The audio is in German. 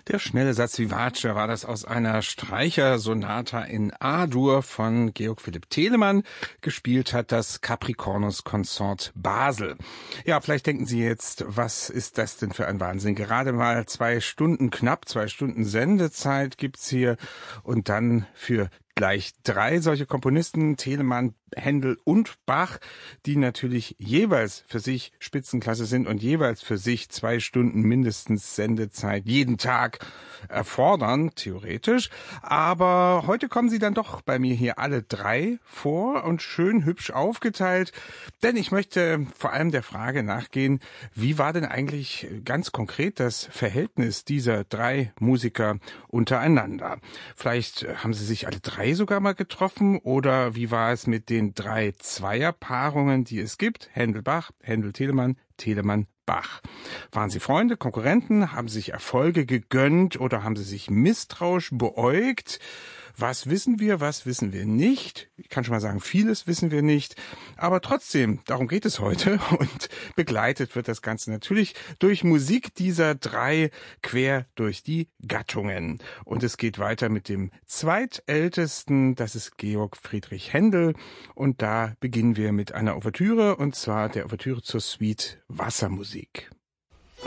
Der schnelle Satz Vivace war das aus einer Streichersonata in A-Dur von Georg Philipp Telemann. Gespielt hat das Capricornus Consort Basel. Ja, vielleicht denken Sie jetzt, was ist das denn für ein Wahnsinn? Gerade mal 2 Stunden, knapp 2 Stunden Sendezeit gibt's hier und dann für gleich 3 solche Komponisten, Telemann, Händel und Bach, die natürlich jeweils für sich Spitzenklasse sind und jeweils für sich 2 Stunden mindestens Sendezeit jeden Tag erfordern, theoretisch. Aber heute kommen sie dann doch bei mir hier alle 3 vor und schön hübsch aufgeteilt, denn ich möchte vor allem der Frage nachgehen, wie war denn eigentlich ganz konkret das Verhältnis dieser 3 Musiker untereinander? Vielleicht haben sie sich alle 3 sogar mal getroffen oder wie war es mit den 3 Zweierpaarungen, die es gibt? Händel-Bach, Händel-Telemann, Telemann-Bach. Waren sie Freunde, Konkurrenten? Haben sie sich Erfolge gegönnt oder haben sie sich misstrauisch beäugt? Was wissen wir nicht? Ich kann schon mal sagen, vieles wissen wir nicht. Aber trotzdem, darum geht es heute. Und begleitet wird das Ganze natürlich durch Musik dieser 3 quer durch die Gattungen. Und es geht weiter mit dem zweitältesten, das ist Georg Friedrich Händel. Und da beginnen wir mit einer Ouvertüre, und zwar der Ouvertüre zur Suite Wassermusik.